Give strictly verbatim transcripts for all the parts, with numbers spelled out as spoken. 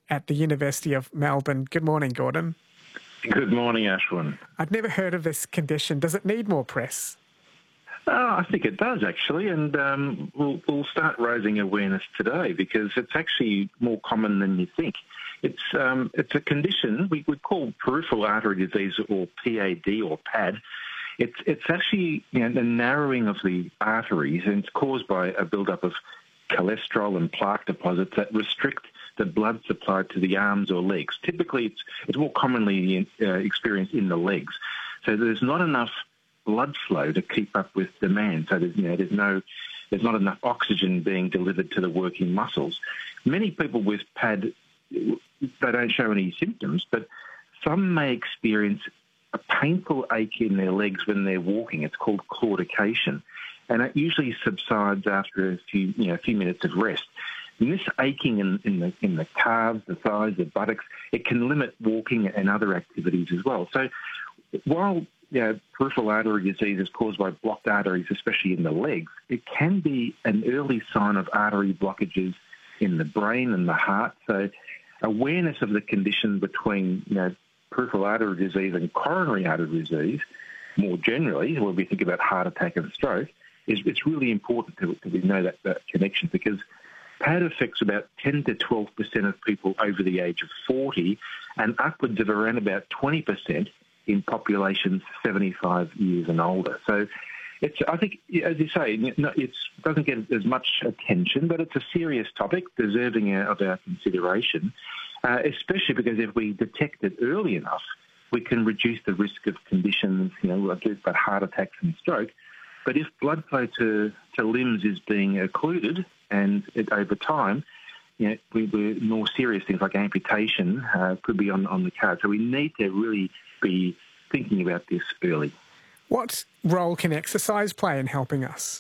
at the University of Melbourne. Good morning, Gordon. Good morning, Ashwin. I'd never heard of this condition. Does it need more press? Oh, I think it does, actually, and um, we'll, we'll start raising awareness today because it's actually more common than you think. It's um, it's a condition we, we call peripheral artery disease, or P A D, or P A D. It's it's actually you know, the narrowing of the arteries, and it's caused by a buildup of cholesterol and plaque deposits that restrict the blood supply to the arms or legs. Typically, it's it's more commonly uh, experienced in the legs. So there's not enough blood flow to keep up with demand. So there's you know there's no there's not enough oxygen being delivered to the working muscles. Many people with P A D, they don't show any symptoms, but some may experience a painful ache in their legs when they're walking. It's called claudication, and it usually subsides after a few you know a few minutes of rest. And this aching in, in the in the calves, the thighs, the buttocks, it can limit walking and other activities as well. So while you know, peripheral artery disease is caused by blocked arteries, especially in the legs, it can be an early sign of artery blockages in the brain and the heart. So awareness of the condition between you know, peripheral artery disease and coronary artery disease, more generally, when we think about heart attack and stroke, is it's really important to, to know that, that connection, because P A D affects about ten to twelve percent of people over the age of forty, and upwards of around about twenty percent in populations seventy-five years and older. So it's, I think, as you say, it doesn't get as much attention, but it's a serious topic deserving of our consideration, uh, especially because if we detect it early enough, we can reduce the risk of conditions, you know, like heart attacks and stroke. But if blood flow to, to limbs is being occluded, and it, over time, you know, we, we're more serious things like amputation uh, could be on, on the card. So we need to really be thinking about this early. What role can exercise play in helping us?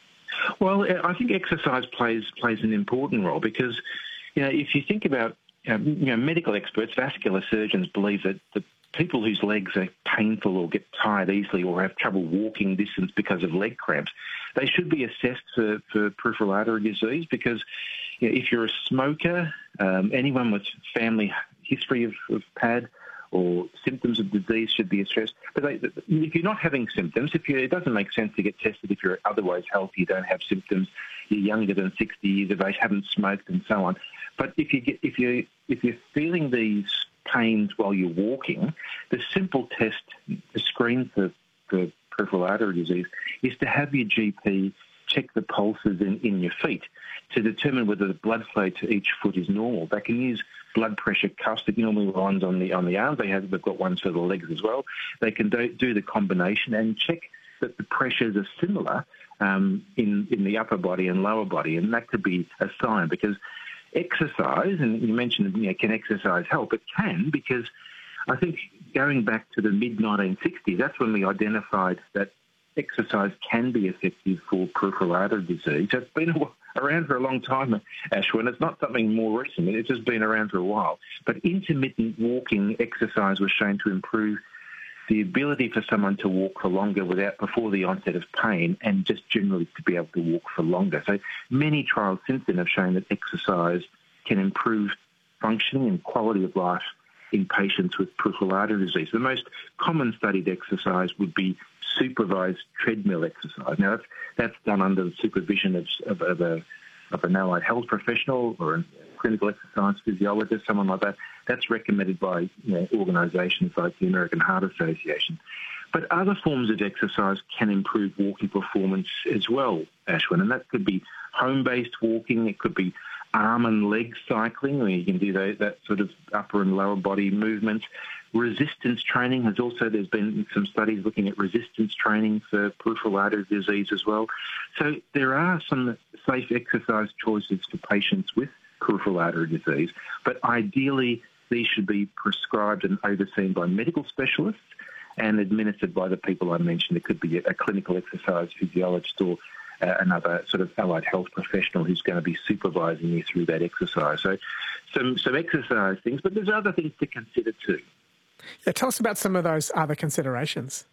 Well, I think exercise plays plays an important role because, you know, if you think about, you know, you know medical experts, vascular surgeons believe that the people whose legs are painful or get tired easily or have trouble walking distance because of leg cramps, they should be assessed for, for peripheral artery disease because you know, if you're a smoker, um, anyone with family history of, of P A D or symptoms of disease should be assessed. But they, if you're not having symptoms, if you, it doesn't make sense to get tested if you're otherwise healthy, you don't have symptoms, you're younger than sixty years of age, haven't smoked and so on. But if you get, if you if you're feeling these pains while you're walking, the simple test to screen for, for peripheral artery disease is to have your G P check the pulses in, in your feet to determine whether the blood flow to each foot is normal. They can use blood pressure cuffs that normally ones on the on the arms. They have they've got ones for the legs as well. They can do, do the combination and check that the pressures are similar um, in in the upper body and lower body, and that could be a sign because exercise, and you mentioned, you know, can exercise help? It can, because I think going back to the mid nineteen sixties, that's when we identified that exercise can be effective for peripheral artery disease. It's been around for a long time, Ashwin. It's not something more recent. It's just been around for a while. But intermittent walking exercise was shown to improve the ability for someone to walk for longer without before the onset of pain, and just generally to be able to walk for longer. So many trials since then have shown that exercise can improve functioning and quality of life in patients with peripheral artery disease. The most common studied exercise would be supervised treadmill exercise. Now, that's, that's done under the supervision of, of, of, a, of an allied health professional or a clinical exercise physiologist, someone like that. That's recommended by you know, organisations like the American Heart Association. But other forms of exercise can improve walking performance as well, Ashwin, and that could be home-based walking. It could be arm and leg cycling, where you can do that, that sort of upper and lower body movements. Resistance training has also, there's been some studies looking at resistance training for peripheral artery disease as well. So there are some safe exercise choices for patients with peripheral artery disease, but ideally these should be prescribed and overseen by medical specialists and administered by the people I mentioned. It could be a clinical exercise physiologist or uh, another sort of allied health professional who's going to be supervising you through that exercise. So some, some exercise things, but there's other things to consider too. Yeah, tell us about some of those other considerations.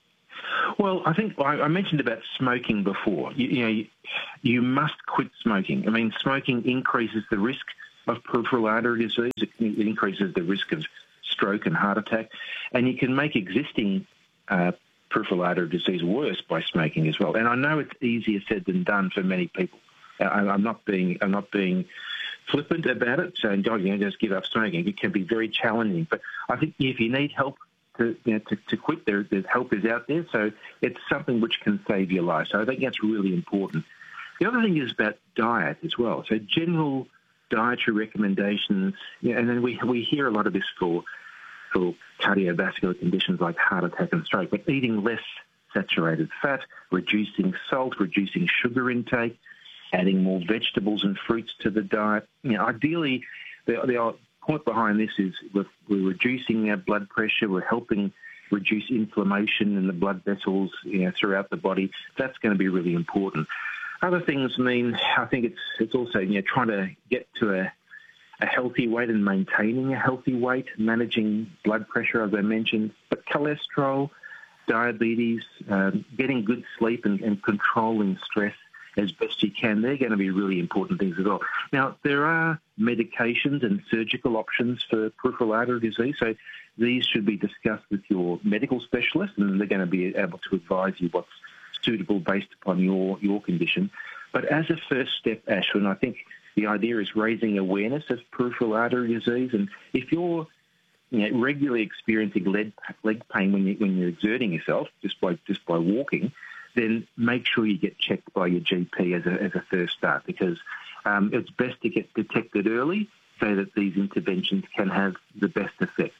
Well, I think I mentioned about smoking before. You, you know, you, you must quit smoking. I mean, smoking increases the risk of peripheral artery disease. It, it increases the risk of stroke and heart attack. And you can make existing uh, peripheral artery disease worse by smoking as well. And I know it's easier said than done for many people. I'm not being I'm not being flippant about it, saying, "God, you know, just give up smoking." It can be very challenging. But I think if you need help to you know, to, to quit, there, there's help is out there. So it's something which can save your life. So I think that's really important. The other thing is about diet as well. So general dietary recommendations, you know, and then we we hear a lot of this for for cardiovascular conditions like heart attack and stroke. But eating less saturated fat, reducing salt, reducing sugar intake, adding more vegetables and fruits to the diet. You know, ideally, the, the point behind this is we're, we're reducing our blood pressure, we're helping reduce inflammation in the blood vessels, you know, throughout the body. That's going to be really important. Other things mean, I think it's it's also, you know, trying to get to a, a healthy weight and maintaining a healthy weight, managing blood pressure, as I mentioned, but cholesterol, diabetes, um, getting good sleep and, and controlling stress as best you can. They're going to be really important things as well. Now, there are medications and surgical options for peripheral artery disease, so these should be discussed with your medical specialist, and they're going to be able to advise you what's suitable based upon your, your condition. But as a first step, Ashwin, I think the idea is raising awareness of peripheral artery disease, and if you're you know, regularly experiencing leg, leg pain when, you, when you're exerting yourself, just by just by walking, then make sure you get checked by your G P as a, as a first start, because um, it's best to get detected early so that these interventions can have the best effect.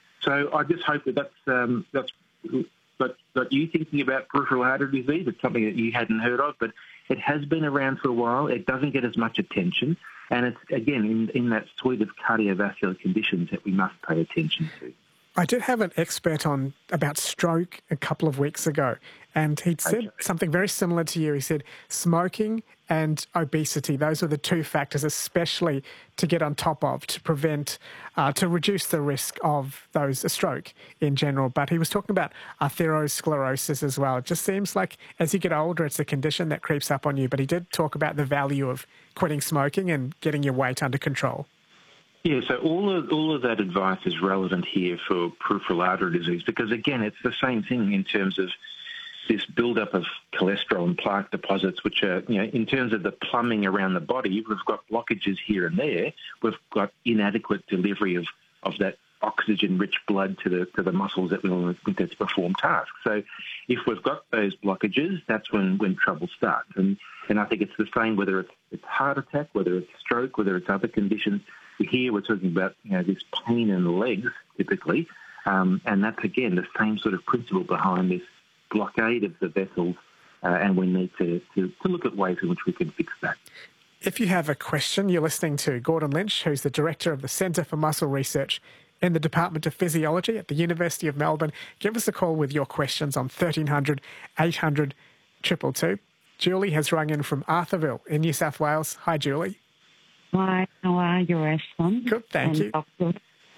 So I just hope that that's, um, that's got, got you thinking about peripheral artery disease. It's something that you hadn't heard of, but it has been around for a while. It doesn't get as much attention. And it's, again, in, in that suite of cardiovascular conditions that we must pay attention to. I did have an expert on about stroke a couple of weeks ago, and he'd said okay. something very similar to you. He said smoking and obesity, those are the two factors especially to get on top of to prevent, uh, to reduce the risk of those, a stroke in general. But he was talking about atherosclerosis as well. It just seems like as you get older, it's a condition that creeps up on you. But he did talk about the value of quitting smoking and getting your weight under control. Yeah, so all of, all of that advice is relevant here for peripheral artery disease because, again, it's the same thing in terms of this buildup of cholesterol and plaque deposits, which are, you know, in terms of the plumbing around the body, we've got blockages here and there. We've got inadequate delivery of, of that oxygen-rich blood to the to the muscles that we want to perform tasks. So if we've got those blockages, that's when, when trouble starts. And, and I think it's the same whether it's, it's heart attack, whether it's stroke, whether it's other conditions. Here we're talking about, you know, this pain in the legs typically, um, and that's, again, the same sort of principle behind this blockade of the vessels, uh, and we need to, to, to look at ways in which we can fix that. If you have a question, you're listening to Gordon Lynch, who's the Director of the Centre for Muscle Research in the Department of Physiology at the University of Melbourne. Give us a call with your questions on thirteen hundred, eight hundred, two two two. Julie has rung in from Arthurville in New South Wales. Hi, Julie. Hi, how are you, Ashwin? Good, thank you. Doctor.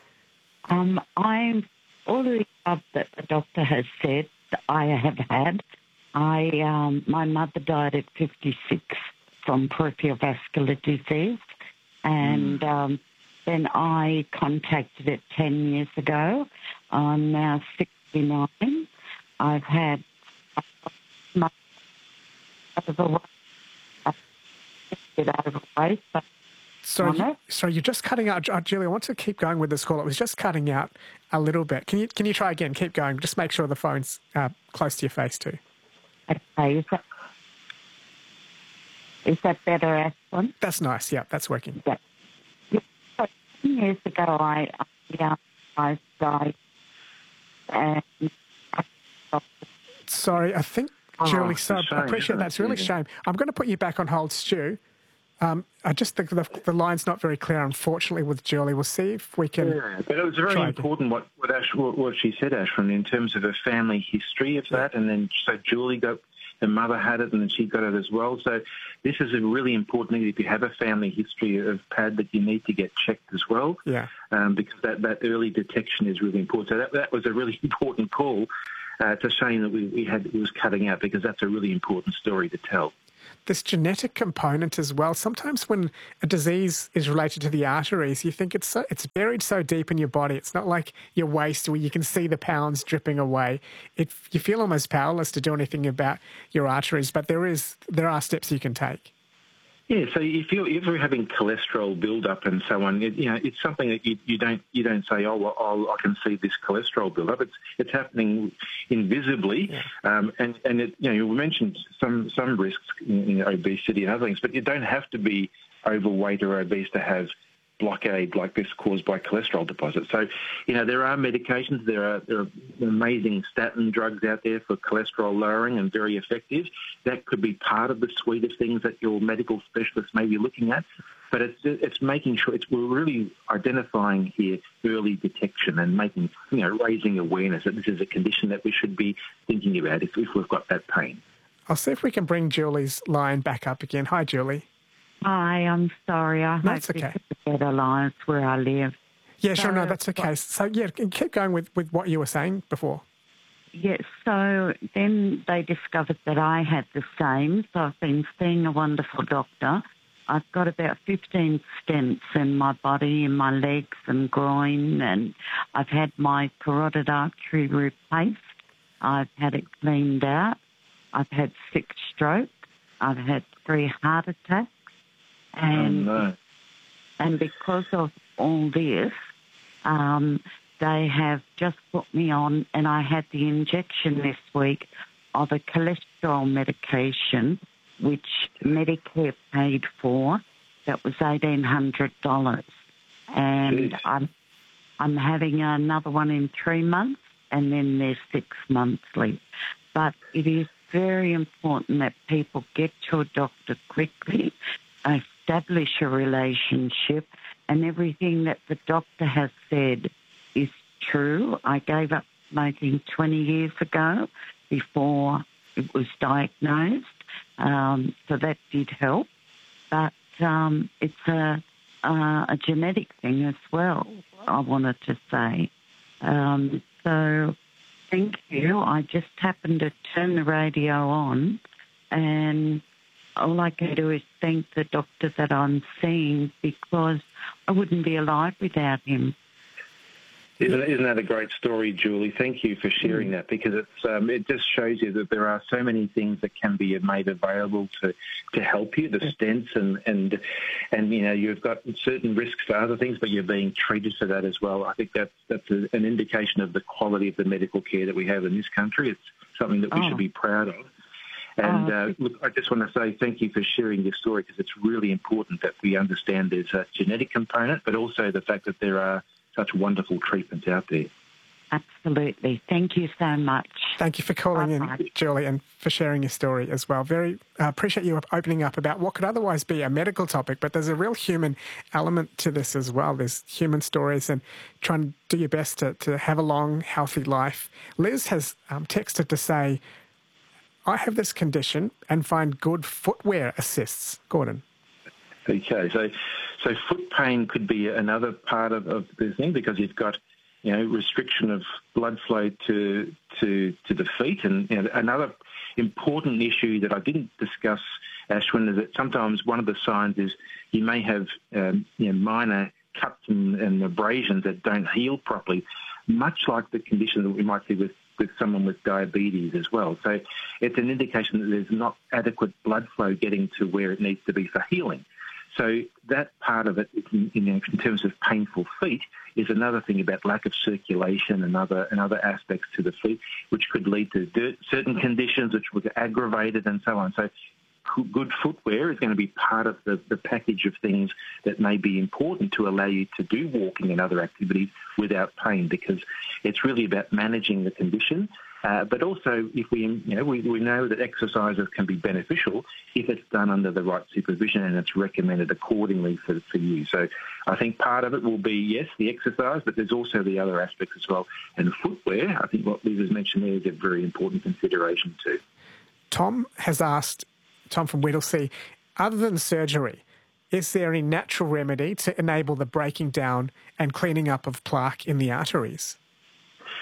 Um, I'm all the stuff that the doctor has said that I have had. I um, my mother died at fifty-six from peripheral vascular disease, and mm. um, then I contacted it ten years ago. I'm now sixty-nine. I've had my overweight, a bit overweight, but So, you, so you're just cutting out, uh, Julie. I want to keep going with this call. It was just cutting out a little bit. Can you can you try again? Keep going. Just make sure the phone's uh, close to your face too. Okay, is that is that better, Ashwin? That's nice. Yeah, that's working. Yeah. So, ten years ago, I I, I died, and sorry, I think Julie. Oh, so shame, I appreciate that. It's really a shame. I'm going to put you back on hold, Stu. Um, I just think the, the line's not very clear, unfortunately, with Julie. We'll see if we can. Yeah, but it was very important what what, Ash, what what she said, Ashwin, in terms of her family history of that, and then so Julie got her mother had it, and then she got it as well. So this is a really important thing. If you have a family history of P A D, that you need to get checked as well. Yeah. Um, because that, that early detection is really important. So that that was a really important call. Uh, it's a shame that we, we had it was cutting out because that's a really important story to tell. This genetic component as well. Sometimes when a disease is related to the arteries, you think it's so, it's buried so deep in your body. It's not like your waist where you can see the pounds dripping away. It, you feel almost powerless to do anything about your arteries, but there is there are steps you can take. Yeah, so if you're, if you're having cholesterol build-up and so on, it, you know, it's something that you, you don't you don't say, oh, well, oh, I can see this cholesterol build-up. It's it's happening invisibly, yeah. um, and and it, you know, you mentioned some some risks in, in obesity and other things, but you don't have to be overweight or obese to have blockade like this caused by cholesterol deposits. So, you know, there are medications, there are there are amazing statin drugs out there for cholesterol lowering and very effective. That could be part of the suite of things that your medical specialist may be looking at. But it's it's making sure it's we're really identifying here early detection and making you know raising awareness that this is a condition that we should be thinking about if, if we've got that pain. I'll see if we can bring Julie's line back up again. Hi, Julie. Hi, I'm sorry. I no, hope it's okay. this is a better line. It's where I live. Yeah, sure. So, No, that's okay. So, yeah, keep going with, with what you were saying before. Yes, so then they discovered that I had the same. So I've been seeing a wonderful doctor. I've got about fifteen stents in my body, in my legs and groin, and I've had my carotid artery replaced. I've had it cleaned out. I've had six strokes. I've had three heart attacks. And, oh, no. and because of all this, um, they have just put me on, and I had the injection this week of a cholesterol medication, which Medicare paid for. That was eighteen hundred dollars. And I'm, I'm having another one in three months, and then there's six monthly. But it is very important that people get to a doctor quickly, establish a relationship, and everything that the doctor has said is true. I gave up smoking twenty years ago before it was diagnosed, um, so that did help. But um, it's a, uh, a genetic thing as well, I wanted to say. Um, so thank you. I just happened to turn the radio on, and all I can do is thank the doctor that I'm seeing, because I wouldn't be alive without him. Isn't, isn't that a great story, Julie? Thank you for sharing mm. that, because it's um, it just shows you that there are so many things that can be made available to, to help you, the stents, and, and, and you know, you've got certain risks for other things, but you're being treated for that as well. I think that's, that's a, an indication of the quality of the medical care that we have in this country. It's something that we oh. should be proud of. And uh, look, I just want to say thank you for sharing your story, because it's really important that we understand there's a genetic component, but also the fact that there are such wonderful treatments out there. Absolutely. Thank you so much. Thank you for calling Bye-bye. in, Julie, and for sharing your story as well. Very uh, appreciate you opening up about what could otherwise be a medical topic, but there's a real human element to this as well. There's human stories, and trying to do your best to, to have a long, healthy life. Liz has um, texted to say, I have this condition and find good footwear assists. Gordon. Okay, so so foot pain could be another part of, of the thing, because you've got, you know, restriction of blood flow to to to the feet. And you know, another important issue that I didn't discuss, Ashwin, is that sometimes one of the signs is you may have um, you know, minor cuts and, and abrasions that don't heal properly, much like the condition that we might see with with someone with diabetes as well. So it's an indication that there's not adequate blood flow getting to where it needs to be for healing. So that part of it, in, in terms of painful feet, is another thing about lack of circulation and other, and other aspects to the feet, which could lead to dirt, certain conditions which would aggravate it and so on. So good footwear is going to be part of the, the package of things that may be important to allow you to do walking and other activities without pain, because it's really about managing the condition. Uh, but also, if we, you know, we, we know that exercises can be beneficial if it's done under the right supervision and it's recommended accordingly for, for you. So I think part of it will be, yes, the exercise, but there's also the other aspects as well. And footwear, I think what Liz has mentioned there is a very important consideration too. Tom has asked, Tom from Whittlesea, other than surgery, is there any natural remedy to enable the breaking down and cleaning up of plaque in the arteries?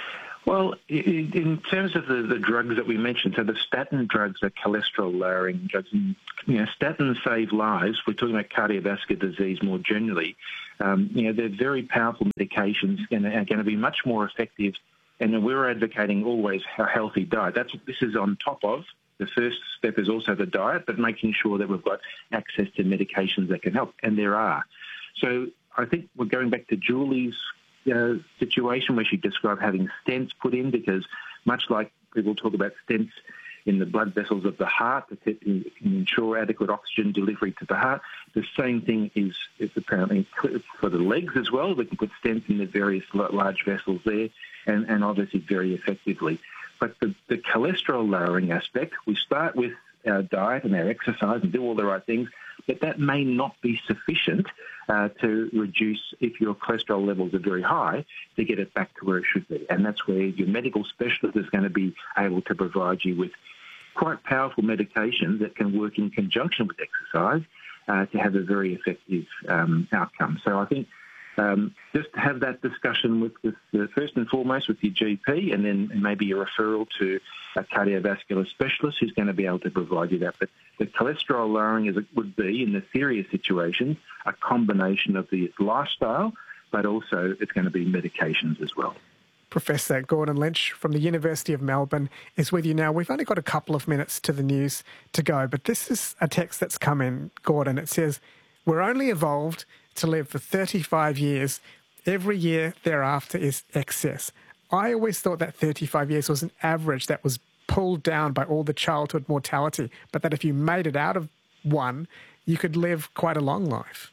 Well, in terms of the, the drugs that we mentioned, so the statin drugs are cholesterol-lowering drugs. And, you know, statins save lives. We're talking about cardiovascular disease more generally. Um, you know, they're very powerful medications and are going to be much more effective. And we're advocating always a healthy diet. That's what this is on top of. The first step is also the diet, but making sure that we've got access to medications that can help, and there are. So I think we're going back to Julie's uh, situation where she described having stents put in, because much like people talk about stents in the blood vessels of the heart that can ensure adequate oxygen delivery to the heart, the same thing is, is apparently for the legs as well. We can put stents in the various large vessels there, and, and obviously very effectively. But the, the cholesterol-lowering aspect, we start with our diet and our exercise and do all the right things, but that may not be sufficient uh, to reduce, if your cholesterol levels are very high, to get it back to where it should be. And that's where your medical specialist is going to be able to provide you with quite powerful medications that can work in conjunction with exercise uh, to have a very effective um, outcome. So I think Um, just to have that discussion with, with uh, first and foremost with your G P, and then maybe a referral to a cardiovascular specialist who's going to be able to provide you that. But the cholesterol lowering, as it would be in the serious situations, a combination of the lifestyle, but also it's going to be medications as well. Professor Gordon Lynch from the University of Melbourne is with you now. We've only got a couple of minutes to the news to go, but this is a text that's come in, Gordon. It says, "We're only evolved to live for thirty-five years. Every year thereafter is excess. I always thought that thirty-five years was an average that was pulled down by all the childhood mortality, but that if you made it out of one, you could live quite a long life."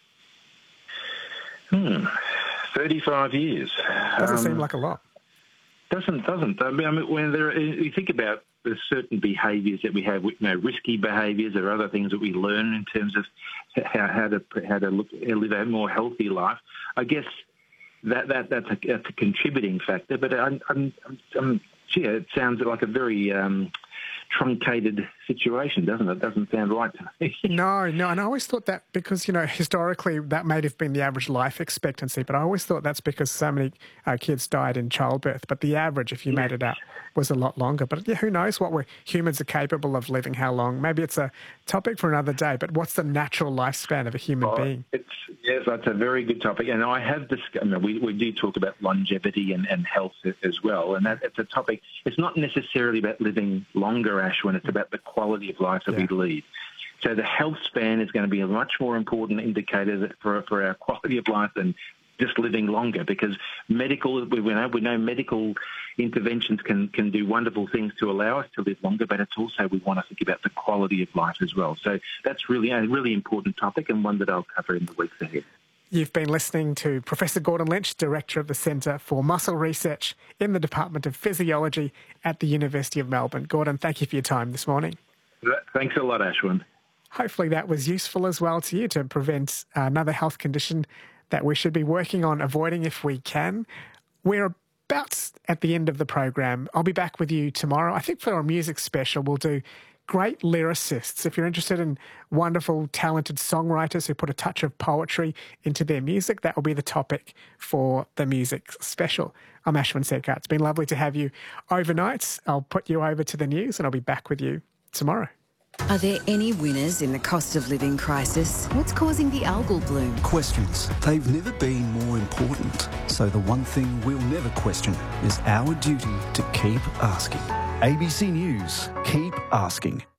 Hmm. thirty-five years. Doesn't um, seem like a lot. Doesn't, doesn't. I mean, when there, you think about the certain behaviours that we have, you know, risky behaviours or other things that we learn in terms of how, how to how to look, live a more healthy life. I guess that that that's a, that's a contributing factor. But I'm, I'm, I'm, gee, it sounds like a very um, truncated situation, doesn't it? Doesn't sound right to me. No, no, and I always thought that because, you know, historically that may have been the average life expectancy, but I always thought that's because so many uh, kids died in childbirth. But the average, if you yeah. made it out, was a lot longer. But yeah, who knows what we're, humans are capable of living, how long. Maybe it's a topic for another day, but what's the natural lifespan of a human oh, being? It's, yes, that's a very good topic. And I have discussed, I mean, we, we do talk about longevity and, and health as well, and that, it's a topic. It's not necessarily about living longer, Ashwin, it's about the quality of life that yeah. we lead. So the health span is going to be a much more important indicator for, for our quality of life than just living longer, because medical, we know, we know medical interventions can, can do wonderful things to allow us to live longer, but it's also we want to think about the quality of life as well. So that's really a really important topic, and one that I'll cover in the weeks ahead. You've been listening to Professor Gordon Lynch, Director of the Centre for Muscle Research in the Department of Physiology at the University of Melbourne. Gordon, thank you for your time this morning. Thanks a lot, Ashwin. Hopefully that was useful as well to you to prevent another health condition that we should be working on avoiding if we can. We're about at the end of the program. I'll be back with you tomorrow. I think for our music special, we'll do great lyricists. If you're interested in wonderful, talented songwriters who put a touch of poetry into their music, that will be the topic for the music special. I'm Ashwin Sekhar. It's been lovely to have you overnight. I'll put you over to the news and I'll be back with you tomorrow. Are there any winners in the cost of living crisis? What's causing the algal bloom? Questions. They've never been more important. So the one thing we'll never question is our duty to keep asking. A B C News. Keep asking.